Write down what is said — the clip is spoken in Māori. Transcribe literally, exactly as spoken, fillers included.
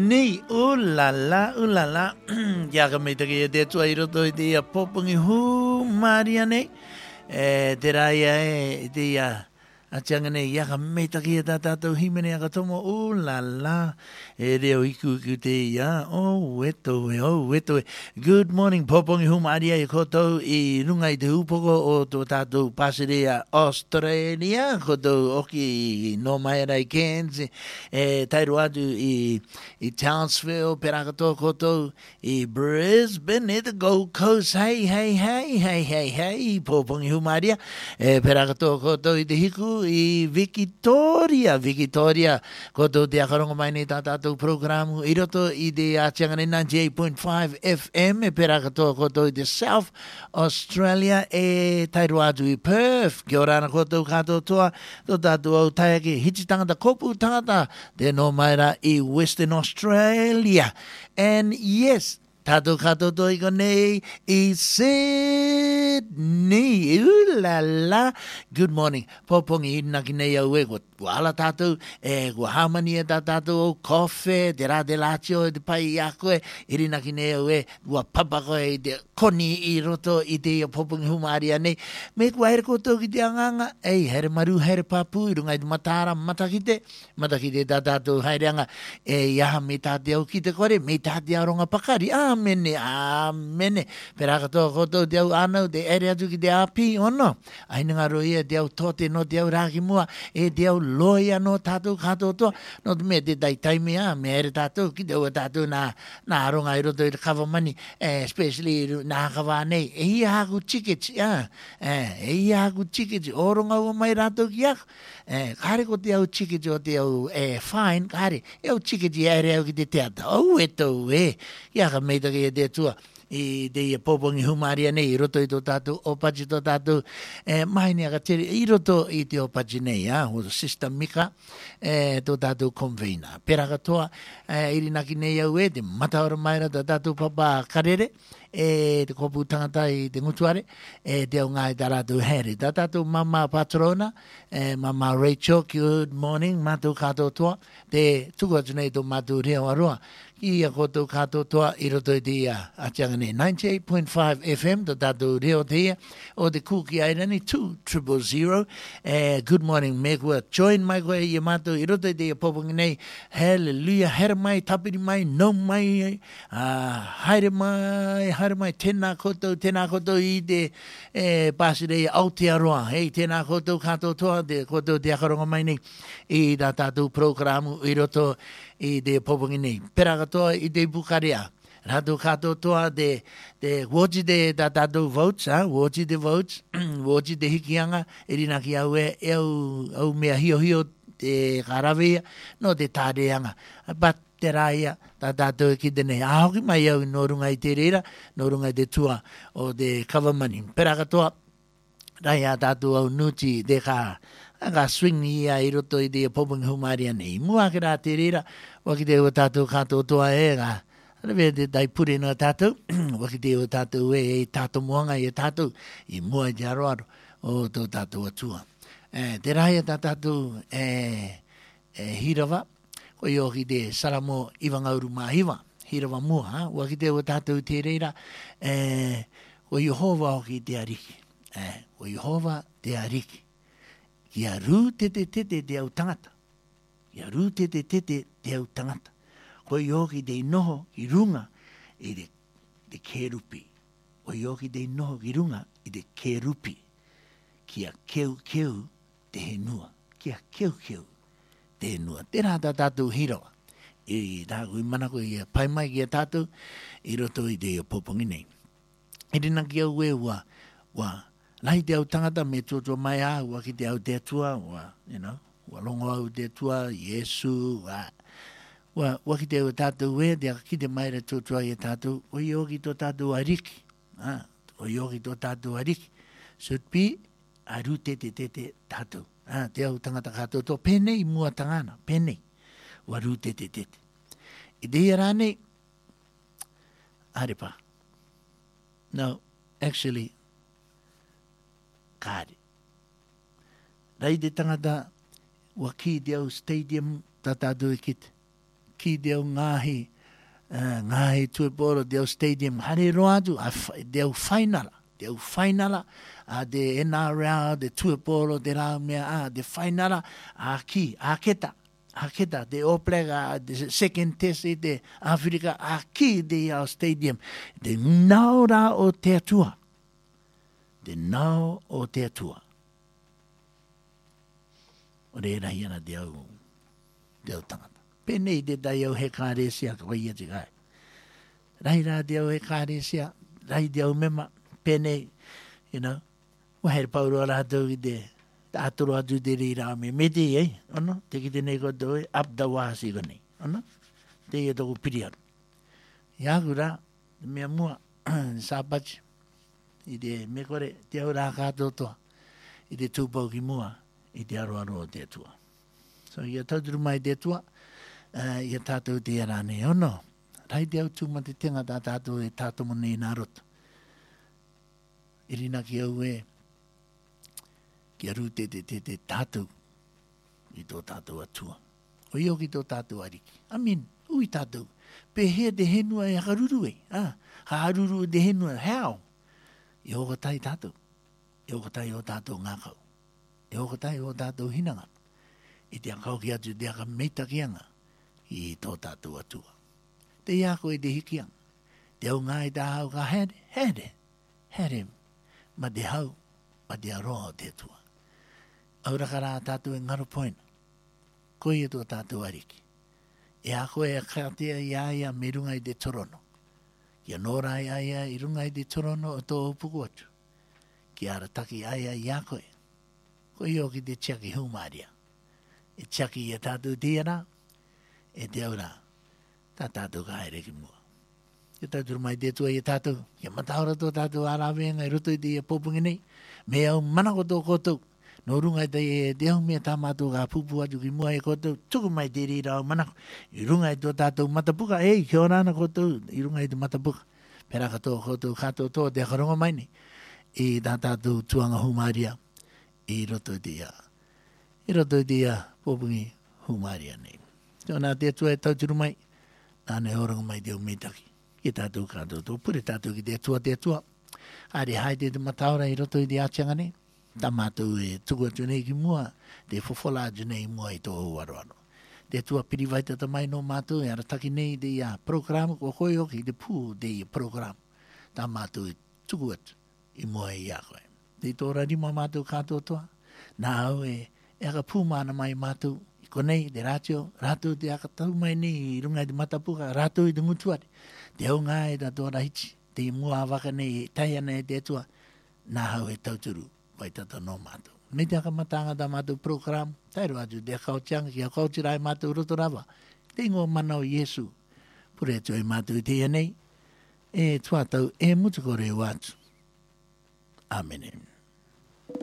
Ni, ooh la la, ooh la la. Yaga me te kia te tua i roto i te ia popungi hu Maria nei. E te raia e te ia atianga nei. Yaga me te kia tā tātou himene aka tomo. Ooh la la. E reo iku iku te ia. Oh weto e, oh weto e. Good morning, popungi hu Maria i kotou i runga i te upoko o tō tātou Pasadena, Australia. Kotou oki no mai rai Cairns. E tairu atu i i Townsville, Perakato kotou, i Brisbane, e the Gold Coast, hey, hey, hey, hey, hey, hey, Popongi Humaria, e Perakato kotou i te hiku, i Victoria, Victoria, kotou te akarongo mai nei tātātou programu, i roto i te atiangane ninety-eight point five F M, e Perakato kotou i te South Australia, e tairu atu i Perth, kia ora ana kotou kato toa, tō tātou au taiake, hiti tangata kopu tangata, te no maira i Western Australia. And yes, tato kato to iko nei i Sydney. Ooh la la. Good morning. Popongi i naki nei au e ko ala tato e ko hamani e ta tato o kofe, te rā te lātio e te pai i a koe, iri naki nei au e kua papa koe i te koni i roto i te ia Popongi Humaria nei. Me kua here koto ki te anganga, ei, here maru, here papu, i runga i te matara, matakite, matakite ta tato haireanga, e iaha me tate au ki te kore, me tate au ronga pakari, amene, amene, pera katoa koto te au anau, te ere atu ki te api, ono, ainanga roia te au tote no te au raki mua, e te au loia no tātou kato toa, no te mea te tai taimi a, me ere tātou, ki te ua tātou nā, nā ronga i roto i te kawamani, eh, especially nā kawa nei, e ia haku tickets, ja, eh, e ia haku tickets, o ronga ua mai rātou ki ako, eh, kare ko te au tickets o te au, eh, fine, kare, e au tickets i ere au ki te teata, au e tau e, ia ka meitake e te tua, i te ia Popongi Humaria nei, i roto i tō tātou opachi tō tātou eh, maini aka tere, i roto i te opachi nei, ah, o Sister Mika, eh, tō tātou convener. Pera katoa, eh, iri naki nei au e, te mataora maira tō tātou papa karere, e te kopu tangata i te ngutuare, e te au ngai tā rātou here. Tā tātou mama patrona, e mama Rachel, good morning, mātou kātou toa, te tuku atu nei tō mātou reo aroa, i a koto kato toa i roto i te ia atianga nei ninety-eight point five F M to tātou reo te ia o te kuki airani two triple zero. Uh, good morning me kua join mai koe i a mātou i roto i te ia Popongi nei, hallelujah, here mai, tapiri mai, no mai, uh, haere mai, haere mai, tēnā koto, tēnā koto i te eh, Pasadena Aotearoa, hei, tēnā koto kato toa, te koto te akaronga mai nei i tā tātou programu i roto i te Popongi nei. Pera katoa i te Bukarea. Rato kato toa te, te woji te tā tātou votes, ha? Woji te votes, woji te hikianga, e rina ki au e, e au, au mea hio hio te karawea, no te tāreanga. But te rāia, tā tātou ki te nei. Ahoki mai au no runga i te reira, no runga i te tua o te kawamani. Pera katoa, rāia tātou au nuti te kā, anga swing ia i roto i te Popongi Humaria nei. Mua ke rā te reira, waki te ua tātou kātou toa e ngā. Rewe te tai pure no tātou, waki te ua tātou e e tātou moanga i tātou, i mua i te aroaro o tō tātou atua. E, te rāia tā tātou e, e hirawa, ko i oki te Saramo Iwangauru Mahiwa, hirawa mua, ha? Waki te ua tātou te reira, e, ko Jehova oki te ariki. E, ko Jehova te ariki. Ia rū te te te te te au tangata. Ia rū te te te te te au tangata. Ko i oki te inoho i runga i te, te kerupi. Ko i oki te inoho i runga i te kerupi. Kia keu keu te henua. Kia keu keu te henua. Tērā tā tātou hirawa. I tāku i manako i pai mai ki a tātou i roto i te Popongi nei. E rina ki au e ua, ua, lai te au tangata me tōtua mai a, ua ki te au te atua, ua, you know, ua longo au te atua, Yesu, ua, ua, ua ki te au tātou e, te ki te mai re tōtua i a tātou, o i oki tō tātou ariki, ah, o i oki tō tātou ariki, should be, aru te te te te tātou, ah, te au tangata kātou tō, penei mua tangana, penei, ua aru te te te te. I te ia rānei, arepa, no, actually, kāre. Rai te tangata wa ki te au stadium ta tātou e kite. ki deo ngahi, uh, ngahi tueporo deo stadium, hare roa atu, deo whainara, deo whainara, a de N R L, de tueporo, de rao mea, a de whainara, a ki, a keta, a keta, de oplega, de second test de Afrika, a ki de ao stadium, de naura o te atua, de nau o te atua. O re rahi ana de au, de au tangata. Penei de dai au he kāresia, ka wai ati kai. Rahi rā de au he kāresia, rahi de au mema, penei, you know, wahere pauro rātou i de, ta atoro atu de rei rā me, me te ei, ono, te ki te nei koto e, up the wāsi ko nei, ono, te i toko piri aru. I aku rā, mea mua, sāpachi, i te me kore, te au rā kātou toa, i te tūpau ki mua, i te aro aro o te tua. So ia tauturu mai te tua, uh, ia tātou te ara nei, ono, rai te au tūma te tenga tā tātou e tātou mo nei nā roto. Irina ki au e, ki aru te te te te tātou, i tō tātou atua. O io ki tō tātou ariki. Amin, ui tātou. Pe hea te henua e haruru e. Ah, ha haruru te henua, how? I hoko tai tātou. I hoko tai o tātou ngākau. I hoko tai o tātou hinanga. I te akau ki atu te aka meita ki anga. I tō tātou atua. Te iako e te hikiang. Te au ngā i tā hau ka here, here, here. Ma te hau, ma te aroa o te atua. Auraka rā tātou e ngaro poina. Koe e tō tātou ariki. E a koe e katea i aia me runga i te torono. Kia nora i aia i runga i te torono o tō upuku atu. Kia arataki aia i a koe. Koe o ki te tiaki humaria. E tiaki i a tātou tiara. E te aura. Tā tātou ka haere ki mua. Ia tātou mai te tua i a tātou. Kia mataora tō tātou arawenga i roto i te i a popungi nei. Me au manako tō koutou. No runga i te e te au mea tā mātou ka pupu atu ki mua e koutou. Tuku mai te rira au manako. I runga i tō tātou matapuka. Ei, kia orana koutou. I runga i tō matapuka. Pera ka tō koutou kato tō te akaronga mai ni. I tā tātou tuanga humaria. I roto i te ia. I roto i te ia popungi humaria nei. Tō nā te tua e tauturu mai. Nāne oranga mai te au metaki. Ki tātou kato tō. Pure tātou ki te tua te tua. Are hai te te mataora i roto i te ātianga nei. Tā mātou e tuku atu nei ki mua, te fofola atu nei mua i tō uaroano. Te tua pirivaita ta mai no mātou e arataki nei te ia program, ko koe o ki te pū te ia program. Tā mātou e tuku atu i mua i a koe. Te tōra rima mātou kātou toa, nā au e e aka pū mana mai mātou, i konei, te rātio, rātou te aka tau mai nei i runga i te matapuka, rātou i te ngutuare. Te au ngā e tā tōra hiti, te i mua waka nei, tai ana e te tua, nā hau e tauturu. Vai tata no mātou. Nei te aka matanga da mātou program, tairu atu te akautianga ki akautirai mātou rotorava. Te ingo manao Iesu, pure atu e mātou i te ia nei, e tuatau e mutukore o atu. Amen.